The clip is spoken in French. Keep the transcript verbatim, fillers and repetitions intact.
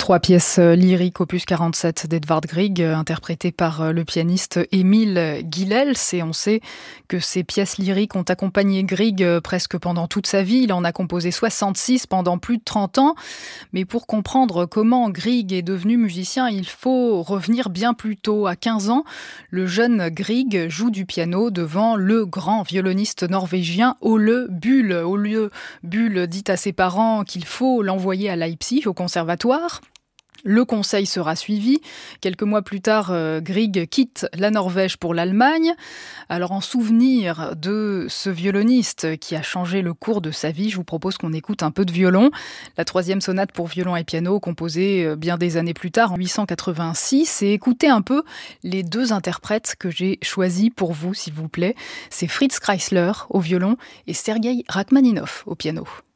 Trois pièces lyriques opus quarante-sept d'Edvard Grieg, interprétées par le pianiste Émile Guilels. Et on sait que ces pièces lyriques ont accompagné Grieg presque pendant toute sa vie. Il en a composé soixante-six pendant plus de trente ans. Mais pour comprendre comment Grieg est devenu musicien, il faut revenir bien plus tôt. À quinze ans, le jeune Grieg joue du piano devant le grand violoniste norvégien Ole Bull. Ole Bull dit à ses parents qu'il faut l'envoyer à Leipzig, au conservatoire. Le conseil sera suivi. Quelques mois plus tard, euh, Grieg quitte la Norvège pour l'Allemagne. Alors, en souvenir de ce violoniste qui a changé le cours de sa vie, je vous propose qu'on écoute un peu de violon. La troisième sonate pour violon et piano, composée bien des années plus tard, en huit cent quatre-vingt-six. Et écoutez un peu les deux interprètes que j'ai choisis pour vous, s'il vous plaît. C'est Fritz Kreisler au violon et Sergei Rachmaninov au piano.